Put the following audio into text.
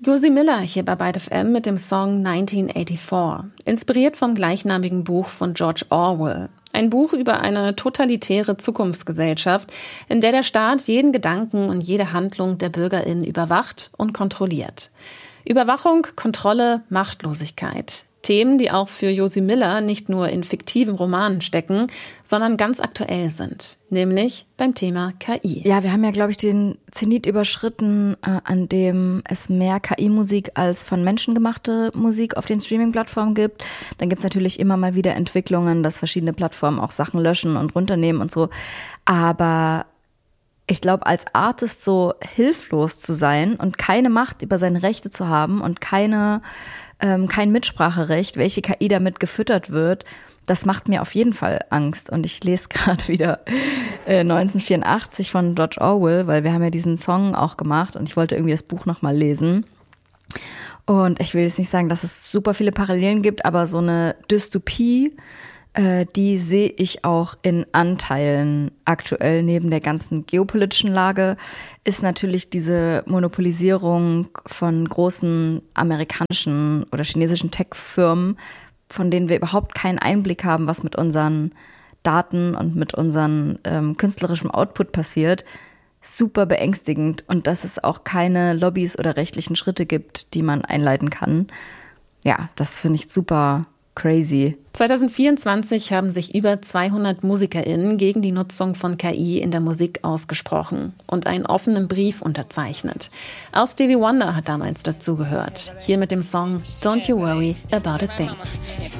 Josie Miller hier bei Byte FM mit dem Song 1984, inspiriert vom gleichnamigen Buch von George Orwell. Ein Buch über eine totalitäre Zukunftsgesellschaft, in der der Staat jeden Gedanken und jede Handlung der BürgerInnen überwacht und kontrolliert. Überwachung, Kontrolle, Machtlosigkeit. Themen, die auch für Josie Miller nicht nur in fiktiven Romanen stecken, sondern ganz aktuell sind, nämlich beim Thema KI. Ja, wir haben ja, glaube ich, den Zenit überschritten, an dem es mehr KI-Musik als von Menschen gemachte Musik auf den Streaming-Plattformen gibt. Dann gibt es natürlich immer mal wieder Entwicklungen, dass verschiedene Plattformen auch Sachen löschen und runternehmen und so. Aber ich glaube, als Artist so hilflos zu sein und keine Macht über seine Rechte zu haben und kein Mitspracherecht, welche KI damit gefüttert wird, das macht mir auf jeden Fall Angst. Und ich lese gerade wieder 1984 von George Orwell, weil wir haben ja diesen Song auch gemacht und ich wollte irgendwie das Buch nochmal lesen. Und ich will jetzt nicht sagen, dass es super viele Parallelen gibt, aber so eine Dystopie, die sehe ich auch in Anteilen aktuell neben der ganzen geopolitischen Lage, ist natürlich diese Monopolisierung von großen amerikanischen oder chinesischen Tech-Firmen, von denen wir überhaupt keinen Einblick haben, was mit unseren Daten und mit unserem künstlerischem Output passiert, super beängstigend. Und dass es auch keine Lobbys oder rechtlichen Schritte gibt, die man einleiten kann. Ja, das finde ich super crazy. 2024 haben sich über 200 MusikerInnen gegen die Nutzung von KI in der Musik ausgesprochen und einen offenen Brief unterzeichnet. Auch Stevie Wonder hat damals dazugehört. Hier mit dem Song Don't You Worry About a Thing.